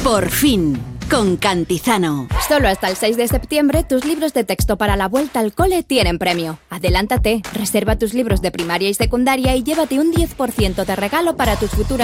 Por fin, con Cantizano. Solo hasta el 6 de septiembre tus libros de texto para la vuelta al cole tienen premio. Adelántate, reserva tus libros de primaria y secundaria y llévate un 10% de regalo para tus futuras